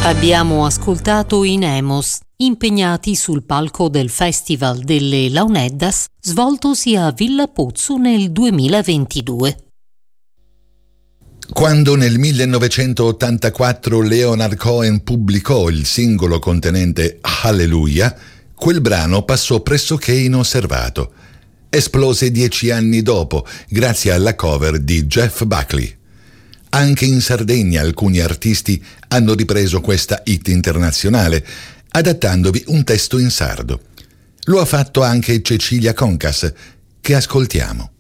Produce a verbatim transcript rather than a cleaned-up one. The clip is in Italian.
Abbiamo ascoltato i Nemos, impegnati sul palco del Festival delle Launeddas, svoltosi a Villa Pozzo nel duemilaventidue. Quando nel millenovecentottantaquattro Leonard Cohen pubblicò il singolo contenente Hallelujah, quel brano passò pressoché inosservato. Esplose dieci anni dopo, grazie alla cover di Jeff Buckley. Anche in Sardegna alcuni artisti hanno ripreso questa hit internazionale, adattandovi un testo in sardo. Lo ha fatto anche Cecilia Concas, che ascoltiamo.